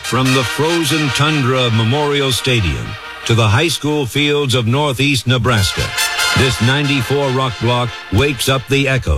From the frozen tundra of Memorial Stadium to the high school fields of northeast Nebraska, this 94 rock block wakes up the echo